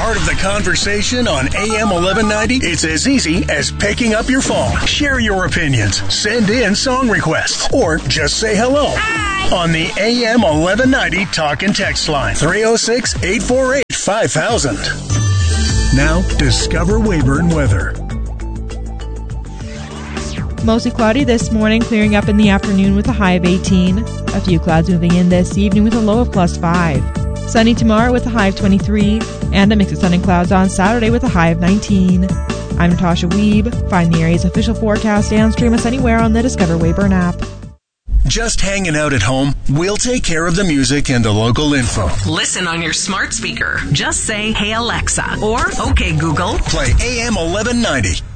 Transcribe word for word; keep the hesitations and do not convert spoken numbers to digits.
part of the conversation on A M eleven ninety? It's as easy as picking up your phone. Share your opinions, send in song requests, or just say hello. Hi. On the A M eleven ninety talk and text line, three oh six, eight four eight, five thousand. Now, discover Weyburn weather. Mostly cloudy this morning, clearing up in the afternoon with a high of eighteen. A few clouds moving in this evening with a low of plus five. Sunny tomorrow with a high of twenty-three. And a mix of sun and clouds on Saturday with a high of nineteen. I'm Natasha Weeb. Find the area's official forecast and stream us anywhere on the Discover Weyburn app. Just hanging out at home? We'll take care of the music and the local info. Listen on your smart speaker. Just say, "Hey Alexa," or "Okay Google." Play A M eleven ninety.